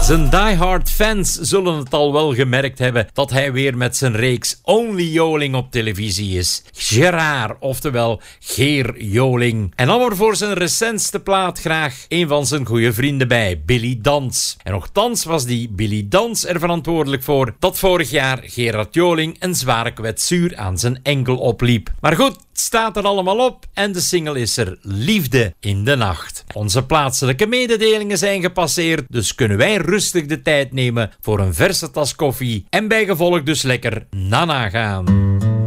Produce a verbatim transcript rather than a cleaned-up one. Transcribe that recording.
Zijn diehard fans zullen het al wel gemerkt hebben dat hij weer met zijn reeks Only Joling op televisie is. Gerard, oftewel Geer Joling. En dan wordt voor zijn recentste plaat graag een van zijn goede vrienden bij, Billy Dans. En nochtans was die Billy Dans er verantwoordelijk voor dat vorig jaar Gerard Joling een zware kwetsuur aan zijn enkel opliep. Maar goed, het staat er allemaal op en de single is er, Liefde in de Nacht. Onze plaatselijke mededelingen zijn gepasseerd, dus kunnen wij rustig de tijd nemen voor een verse tas koffie en bijgevolg dus lekker nana gaan.